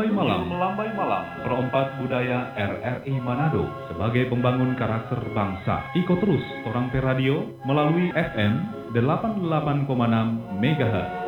Melambai Malam, perempat budaya RRI Manado sebagai pembangun karakter bangsa. Ikut terus Orang Per Radio melalui FM 88,6 MHz.